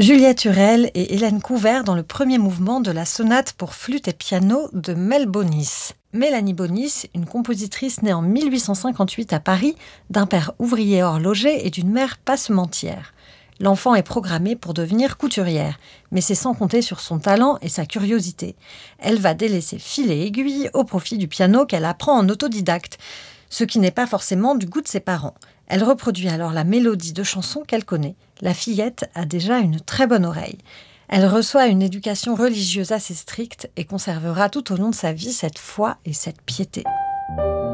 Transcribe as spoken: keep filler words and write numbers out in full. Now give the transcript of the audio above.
Juliette Hurel et Hélène Couvert dans le premier mouvement de la sonate pour flûte et piano de Mel Bonis. Mélanie Bonis, une compositrice née en mille huit cent cinquante-huit à Paris, d'un père ouvrier horloger et d'une mère passementière. L'enfant est programmée pour devenir couturière, mais c'est sans compter sur son talent et sa curiosité. Elle va délaisser fil et aiguille au profit du piano qu'elle apprend en autodidacte, ce qui n'est pas forcément du goût de ses parents. Elle reproduit alors la mélodie de chansons qu'elle connaît. La fillette a déjà une très bonne oreille. Elle reçoit une éducation religieuse assez stricte et conservera tout au long de sa vie cette foi et cette piété.